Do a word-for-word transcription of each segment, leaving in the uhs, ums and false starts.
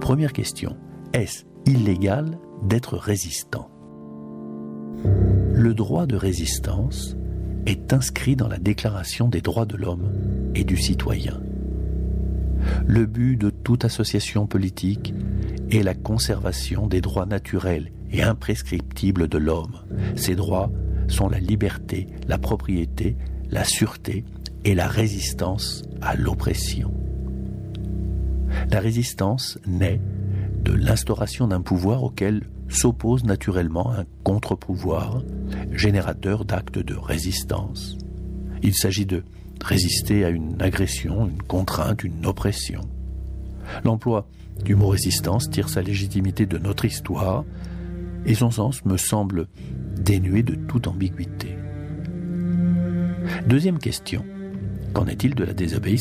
Première question, est-ce illégal d'être résistant ? Le droit de résistance est inscrit dans la Déclaration des droits de l'homme et du citoyen. Le but de toute association politique est la conservation des droits naturels et imprescriptibles de l'homme. Ces droits sont la liberté, la propriété, la sûreté et la résistance à l'oppression. La résistance naît de l'instauration d'un pouvoir auquel s'oppose naturellement un contre-pouvoir, générateur d'actes de résistance. Il s'agit de résister à une agression, une contrainte, une oppression. L'emploi du mot résistance tire sa légitimité de notre histoire et son sens me semble dénué de toute ambiguïté. Deuxième question, qu'en est-il de la désobéissance ?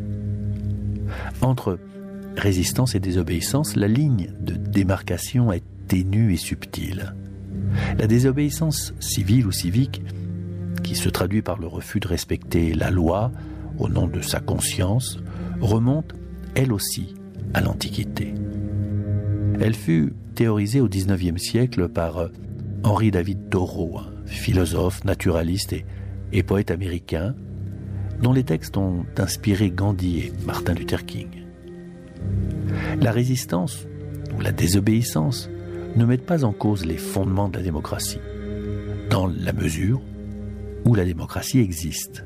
Entre résistance et désobéissance, la ligne de démarcation est ténue et subtile. La désobéissance civile ou civique, qui se traduit par le refus de respecter la loi au nom de sa conscience, remonte, elle aussi, à l'Antiquité. Elle fut théorisée au dix-neuvième siècle par Henry David Thoreau, philosophe, naturaliste et, et poète américain, dont les textes ont inspiré Gandhi et Martin Luther King. La résistance ou la désobéissance ne mettent pas en cause les fondements de la démocratie, dans la mesure où la démocratie existe.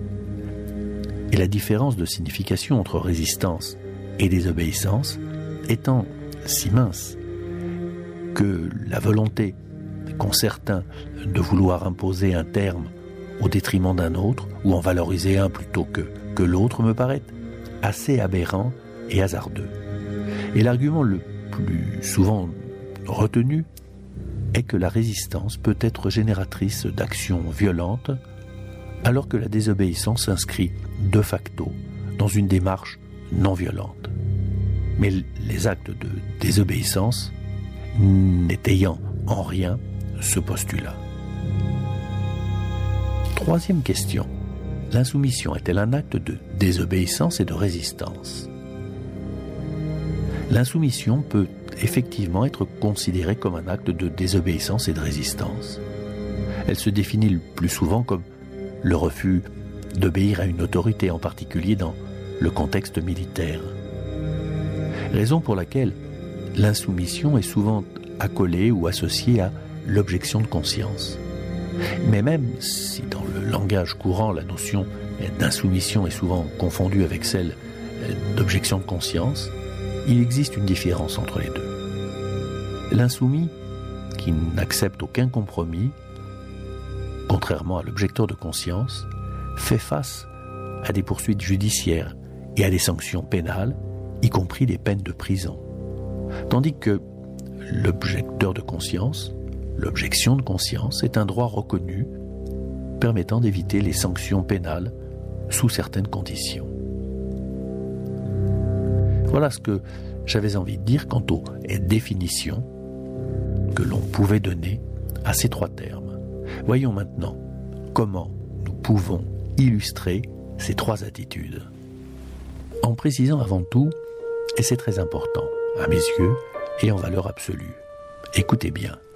Et la différence de signification entre résistance et désobéissance étant si mince que la volonté qu'ont certains de vouloir imposer un terme au détriment d'un autre ou en valoriser un plutôt que, que l'autre me paraît assez aberrant et hasardeux. Et l'argument le plus souvent retenu est que la résistance peut être génératrice d'actions violentes, alors que la désobéissance s'inscrit de facto dans une démarche non violente. Mais les actes de désobéissance n'étayant en rien ce postulat. Troisième question, l'insoumission est-elle un acte de désobéissance et de résistance ? L'insoumission peut effectivement être considérée comme un acte de désobéissance et de résistance. Elle se définit le plus souvent comme le refus d'obéir à une autorité, en particulier dans le contexte militaire. Raison pour laquelle l'insoumission est souvent accolée ou associée à l'objection de conscience. Mais même si dans le langage courant la notion d'insoumission est souvent confondue avec celle d'objection de conscience, il existe une différence entre les deux. L'insoumis, qui n'accepte aucun compromis, contrairement à l'objecteur de conscience, fait face à des poursuites judiciaires et à des sanctions pénales, y compris des peines de prison. Tandis que l'objecteur de conscience, l'objection de conscience, est un droit reconnu permettant d'éviter les sanctions pénales sous certaines conditions. Voilà ce que j'avais envie de dire quant aux définitions que l'on pouvait donner à ces trois termes. Voyons maintenant comment nous pouvons illustrer ces trois attitudes. En précisant avant tout, et c'est très important, à mes yeux et en valeur absolue, écoutez bien,